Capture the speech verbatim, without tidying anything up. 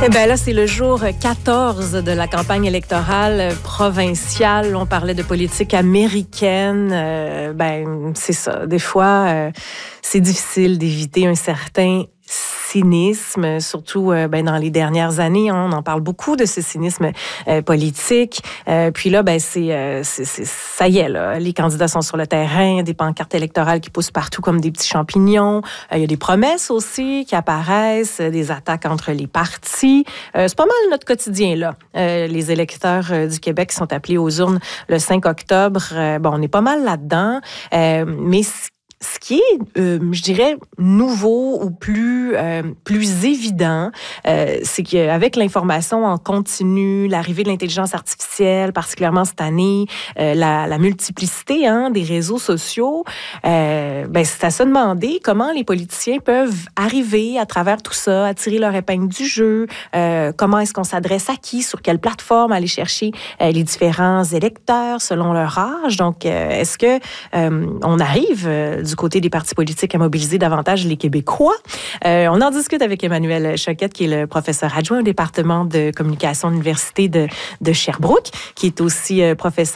Eh bien là, c'est le jour quatorze de la campagne électorale provinciale. On parlait de politique américaine. Euh, ben, c'est ça. Des fois, euh, c'est difficile d'éviter un certain cynisme, surtout euh, ben, dans les dernières années. Hein, on en parle beaucoup de ce cynisme euh, politique. Euh, puis là, ben, c'est, euh, c'est, c'est, ça y est, là, les candidats sont sur le terrain, il y a des pancartes électorales qui poussent partout comme des petits champignons. Euh, il y a des promesses aussi qui apparaissent, des attaques entre les partis. Euh, c'est pas mal notre quotidien, là. Euh, les électeurs euh, du Québec sont appelés aux urnes le cinq octobre. Euh, bon, on est pas mal là-dedans. Euh, mais ce qui est, euh, je dirais, nouveau ou plus, euh, plus évident, euh, c'est qu'avec l'information en continu, l'arrivée de l'intelligence artificielle, particulièrement cette année, euh, la, la multiplicité hein, des réseaux sociaux, euh, ben, c'est à se demander comment les politiciens peuvent arriver à travers tout ça, à tirer leur épingle du jeu, euh, comment est-ce qu'on s'adresse à qui, sur quelle plateforme, aller chercher euh, les différents électeurs selon leur âge. Donc, euh, est-ce que euh, on arrive euh, du côté des partis politiques à mobiliser davantage les Québécois? Euh, on en discute avec Emmanuel Choquette, qui est le professeur adjoint au département de communication de l'Université de, de Sherbrooke, qui est aussi euh, professeur